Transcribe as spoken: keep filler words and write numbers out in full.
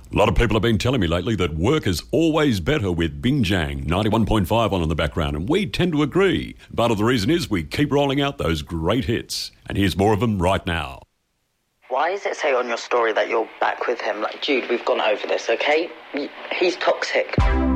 A lot of people have been telling me lately that work is always better with Binjang, ninety-one point five on in the background, and we tend to agree. Part of the reason is we keep rolling out those great hits. And here's more of them right now. Why does it say on your story that you're back with him? Like, Jude, we've gone over this, okay? He's toxic.